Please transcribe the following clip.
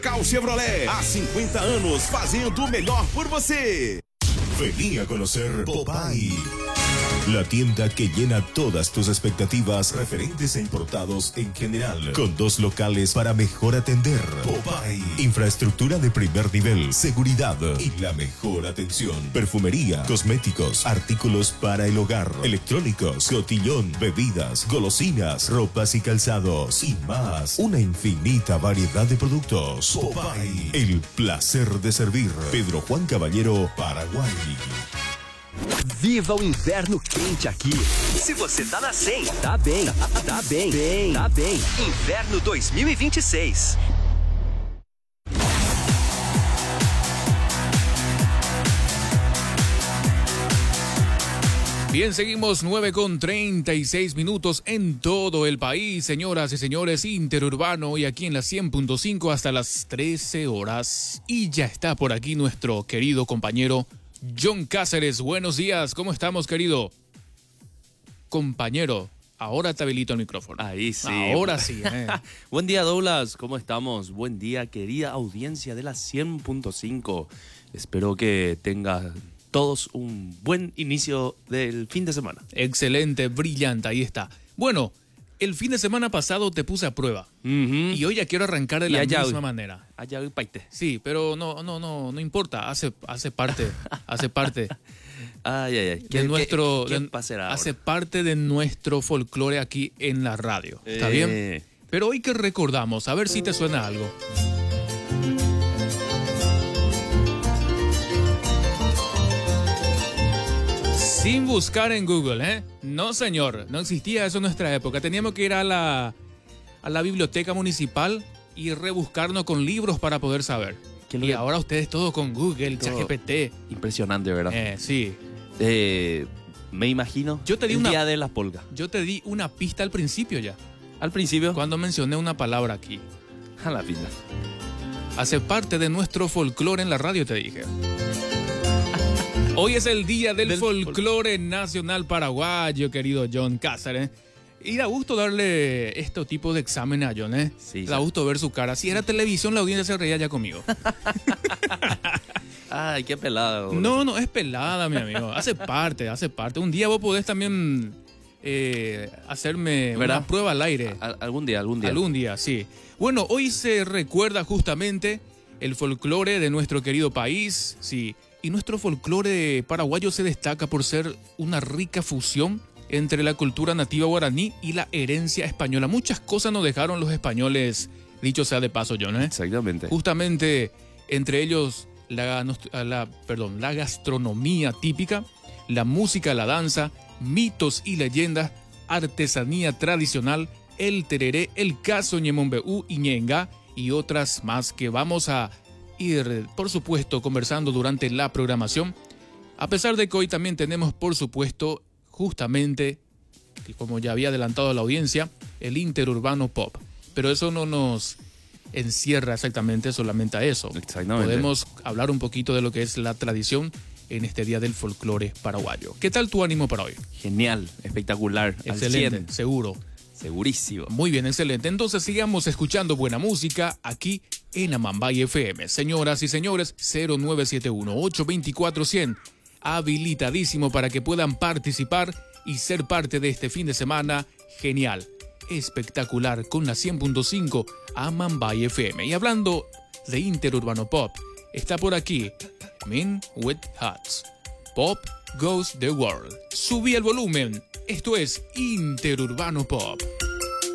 Cal Chevrolet, há 50 anos fazendo o melhor por você. Vení a conocer Popeye, la tienda que llena todas tus expectativas referentes e importados en general, con 2 locales para mejor atender. Popeye, infraestructura de primer nivel, seguridad y la mejor atención. Perfumería, cosméticos, artículos para el hogar, electrónicos, cotillón, bebidas, golosinas, ropas y calzados y más. Una infinita variedad de productos. Popeye, el placer de servir. Pedro Juan Caballero, Paraguay. Viva o inverno quente aqui. Se você tá na 100, tá bem, tá bem, tá bem. Inverno 2026. Bien, seguimos 9:36 en todo el país, señoras y señores, interurbano y aquí en la 100.5 hasta las 13 horas. Y ya está por aquí nuestro querido compañero John Cáceres. Buenos días, ¿cómo estamos, querido compañero? Ahora te habilito el micrófono. Ahí sí. Ahora sí. Buen día, Douglas. ¿Cómo estamos? Buen día, querida audiencia de la 100.5. Espero que tengan todos un buen inicio del fin de semana. Excelente, brillante, ahí está. Bueno, el fin de semana pasado te puse a prueba. Y hoy ya quiero arrancar de la misma manera. Allá paite. Sí, pero no importa, hace parte. Ay. De nuestro, ¿Qué pasará ahora? Hace parte de nuestro folclore aquí en la radio. ¿Está bien? Pero hoy que recordamos, a ver si te suena algo. Sin buscar en Google, ¿eh? No, señor, no existía eso en nuestra época. Teníamos que ir a la biblioteca municipal y rebuscarnos con libros para poder saber. Y ahora ustedes todo con Google, ChatGPT. Impresionante, ¿verdad? Sí. Me imagino el día de la polga. Yo te di una pista al principio ya. ¿Al principio? Cuando mencioné una palabra aquí. A la pista. Hace parte de nuestro folclore en la radio, te dije. Hoy es el día del folclore nacional paraguayo, querido John Cáceres. Y da gusto darle este tipo de examen a John, ¿eh? Sí, da gusto ver su cara. Si era televisión, la audiencia se reía ya conmigo. Ay, qué pelada. No es pelada, mi amigo. Hace parte. Un día vos podés también hacerme una prueba al aire. Algún día. Algún día, sí. Bueno, hoy se recuerda justamente el folclore de nuestro querido país, sí. Y nuestro folclore paraguayo se destaca por ser una rica fusión entre la cultura nativa guaraní y la herencia española. Muchas cosas nos dejaron los españoles, dicho sea de paso, John, ¿eh? Exactamente. Justamente entre ellos la gastronomía típica, la música, la danza, mitos y leyendas, artesanía tradicional, el tereré, el caso ñemombeú y ñenga y otras más que vamos a ir, por supuesto, conversando durante la programación, a pesar de que hoy también tenemos, por supuesto, justamente, como ya había adelantado la audiencia, el interurbano pop. Pero eso no nos encierra exactamente solamente a eso. Exactamente. Podemos hablar un poquito de lo que es la tradición en este día del folclore paraguayo. ¿Qué tal tu ánimo para hoy? Genial, espectacular. Excelente, al 100. seguro. Segurísimo. Muy bien, excelente. Entonces sigamos escuchando buena música aquí en Amambay FM. Señoras y señores, 0971-824-100. Habilitadísimo para que puedan participar y ser parte de este fin de semana genial, espectacular, con la 100.5 Amambay FM. Y hablando de interurbano pop, está por aquí Men with Hats. Pop Goes the World. Subí el volumen. Esto es Interurbano Pop.